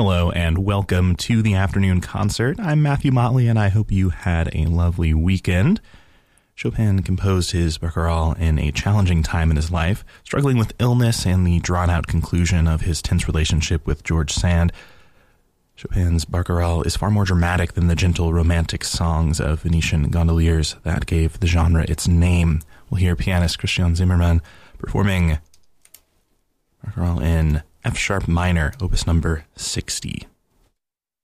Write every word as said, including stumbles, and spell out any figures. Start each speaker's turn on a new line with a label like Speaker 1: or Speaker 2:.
Speaker 1: Hello and welcome to the afternoon concert. I'm Matthew Motley and I hope you had a lovely weekend. Chopin composed his Barcarolle in a challenging time in his life, struggling with illness and the drawn-out conclusion of his tense relationship with George Sand. Chopin's Barcarolle is far more dramatic than the gentle romantic songs of Venetian gondoliers that gave the genre its name. We'll hear pianist Christian Zimmermann performing Barcarolle in F-sharp minor, opus number sixty.